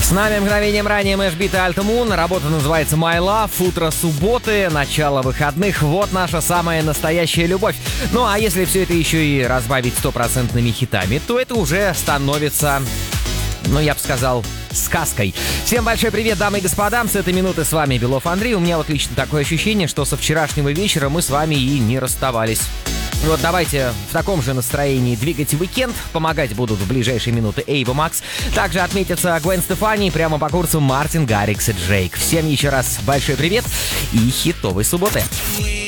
С нами мгновением ранее Мэшбит и Альто Мун. Работа называется My Love. Утро субботы, начало выходных. Вот наша самая настоящая любовь. Ну а если все это еще и разбавить стопроцентными хитами, то это уже становится, ну я бы сказал, сказкой. Всем большой привет, дамы и господа. С этой минуты с вами Белов Андрей. У меня вот лично такое ощущение, что со вчерашнего вечера мы с вами и не расставались. Вот давайте в таком же настроении двигать уикенд. Помогать будут в ближайшие минуты Эйва Макс. Также отметятся Гвен Стефани, прямо по курсу Мартин Гаррикс и Джейк. Всем еще раз большой привет и хитовой субботы.